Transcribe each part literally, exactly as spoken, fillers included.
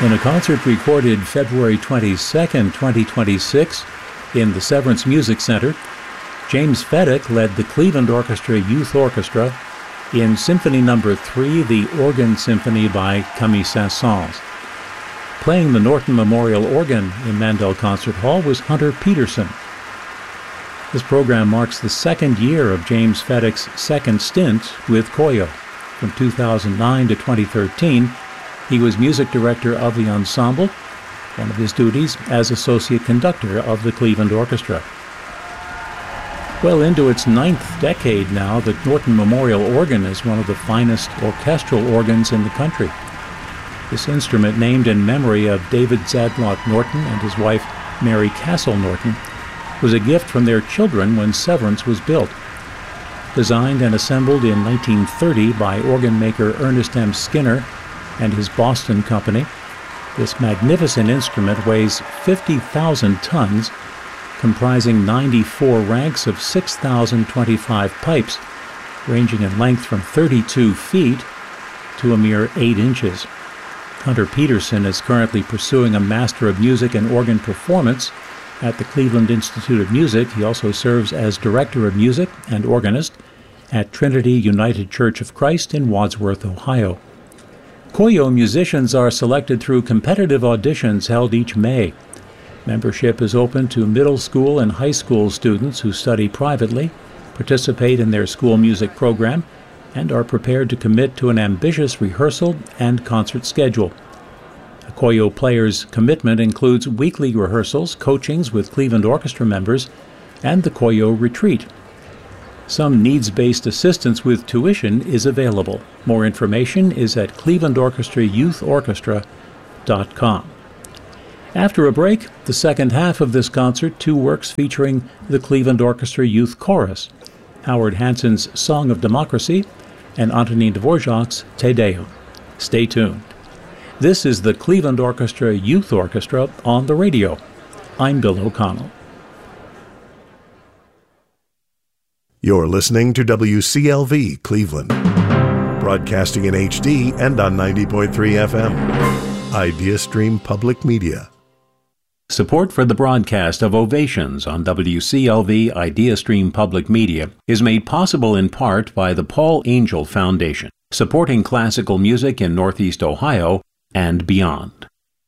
In a concert recorded February twenty-second, twenty twenty-six, in the Severance Music Center, James Fedek led the Cleveland Orchestra Youth Orchestra in Symphony Number three, the Organ Symphony by Camille Saint-Saëns. Playing the Norton Memorial Organ in Mandel Concert Hall was Hunter Peterson. This program marks the second year of James Fedek's second stint with Koyo. From two thousand nine to twenty thirteen, he was music director of the ensemble, one of his duties as associate conductor of the Cleveland Orchestra. Well into its ninth decade now, the Norton Memorial Organ is one of the finest orchestral organs in the country. This instrument, named in memory of David Zadlock Norton and his wife Mary Castle Norton, was a gift from their children when Severance was built. Designed and assembled in nineteen thirty by organ maker Ernest M. Skinner and his Boston company, this magnificent instrument weighs fifty thousand tons, comprising ninety-four ranks of six thousand twenty-five pipes, ranging in length from thirty-two feet to a mere eight inches. Hunter Peterson is currently pursuing a Master of Music in Organ Performance at the Cleveland Institute of Music. He also serves as Director of Music and organist at Trinity United Church of Christ in Wadsworth, Ohio. Koyo musicians are selected through competitive auditions held each May. Membership is open to middle school and high school students who study privately, participate in their school music program, and are prepared to commit to an ambitious rehearsal and concert schedule. A Koyo player's commitment includes weekly rehearsals, coachings with Cleveland Orchestra members, and the Koyo Retreat. Some needs-based assistance with tuition is available. More information is at cleveland orchestra youth orchestra dot com. After a break, the second half of this concert, two works featuring the Cleveland Orchestra Youth Chorus, Howard Hanson's Song of Democracy, and Antonin Dvorak's Te Deum. Stay tuned. This is the Cleveland Orchestra Youth Orchestra on the radio. I'm Bill O'Connell. You're listening to W C L V Cleveland, broadcasting in H D and on ninety point three F M. IdeaStream Public Media. Support for the broadcast of Ovations on W C L V IdeaStream Public Media is made possible in part by the Paul Angel Foundation, supporting classical music in Northeast Ohio and beyond.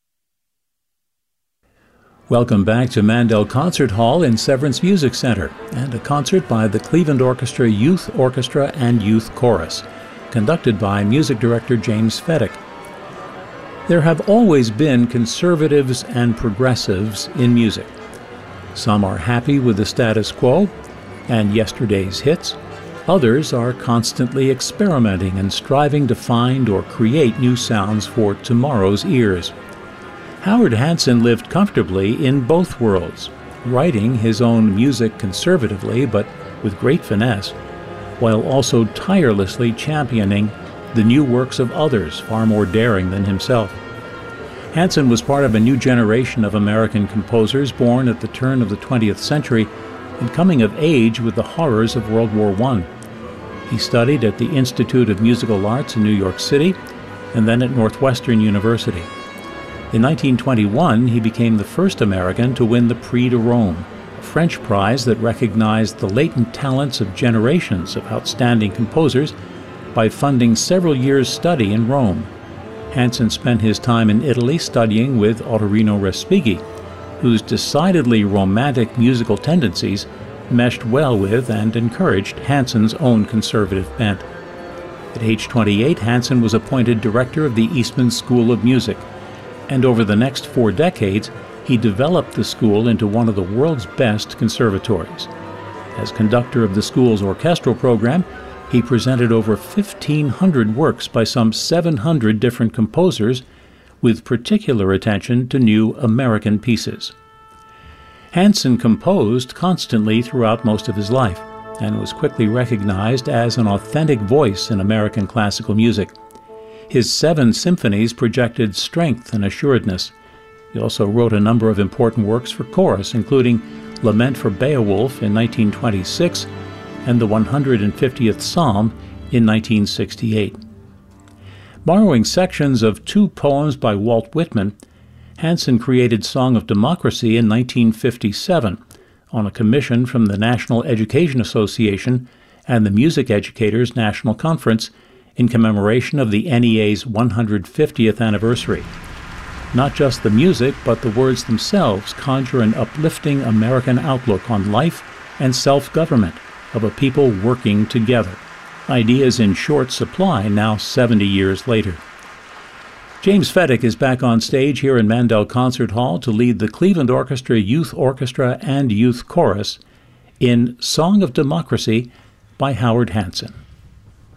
Welcome back to Mandel Concert Hall in Severance Music Center and a concert by the Cleveland Orchestra Youth Orchestra and Youth Chorus, conducted by music director James Fedek. There have always been conservatives and progressives in music. Some are happy with the status quo and yesterday's hits. Others are constantly experimenting and striving to find or create new sounds for tomorrow's ears. Howard Hanson lived comfortably in both worlds, writing his own music conservatively but with great finesse, while also tirelessly championing the new works of others far more daring than himself. Hanson was part of a new generation of American composers born at the turn of the twentieth century and coming of age with the horrors of World War One. He studied at the Institute of Musical Arts in New York City and then at Northwestern University. In nineteen twenty-one, he became the first American to win the Prix de Rome, a French prize that recognized the latent talents of generations of outstanding composers by funding several years' study in Rome. Hanson spent his time in Italy studying with Ottorino Respighi, whose decidedly romantic musical tendencies meshed well with and encouraged Hanson's own conservative bent. At age twenty-eight, Hanson was appointed director of the Eastman School of Music, and over the next four decades, he developed the school into one of the world's best conservatories. As conductor of the school's orchestral program, he presented over fifteen hundred works by some seven hundred different composers, with particular attention to new American pieces. Hanson composed constantly throughout most of his life, and was quickly recognized as an authentic voice in American classical music. His seven symphonies projected strength and assuredness. He also wrote a number of important works for chorus, including Lament for Beowulf in nineteen twenty-six and the one hundred fiftieth Psalm in nineteen sixty-eight. Borrowing sections of two poems by Walt Whitman, Hansen created Song of Democracy in nineteen fifty-seven on a commission from the National Education Association and the Music Educators National Conference in commemoration of the N E A's one hundred fiftieth anniversary. Not just the music, but the words themselves conjure an uplifting American outlook on life and self-government of a people working together. Ideas in short supply now seventy years later. James Fedek is back on stage here in Mandel Concert Hall to lead the Cleveland Orchestra Youth Orchestra and Youth Chorus in Song of Democracy by Howard Hansen.